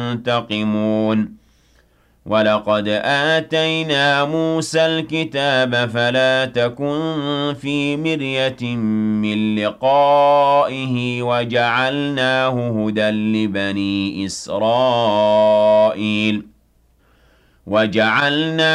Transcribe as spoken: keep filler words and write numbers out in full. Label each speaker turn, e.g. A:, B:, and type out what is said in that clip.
A: ينتقمون وَلَقَدْ آتَيْنَا مُوسَى الْكِتَابَ فَلَا تَكُن فِي مِرْيَةٍ مِّن لِّقَائِهِ وَجَعَلْنَاهُ هُدًى لِّبَنِي إِسْرَائِيلَ وَجَعَلْنَا